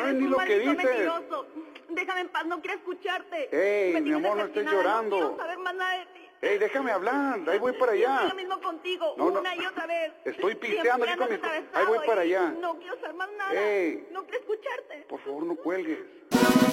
sabes ni lo que dices. Mentiroso. Déjame en paz, no quiero escucharte. Ey, mi amor, no estoy llorando. No quiero saber más nada de ti. Ey, déjame hablar, ahí voy para allá. Estoy lo mismo contigo, No, una y otra vez. Estoy pisteando aquí con mis... Ahí voy para allá. No quiero saber más nada. Ey. No quiero escucharte. Por favor, no cuelgues.